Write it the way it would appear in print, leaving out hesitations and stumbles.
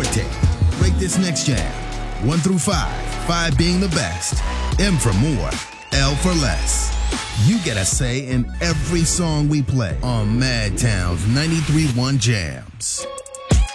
Forte. Rate this next jam. 1 through 5. 5 being the best. M for more. L for less. You get a say in every song we play on Madtown's 93.1 Jams.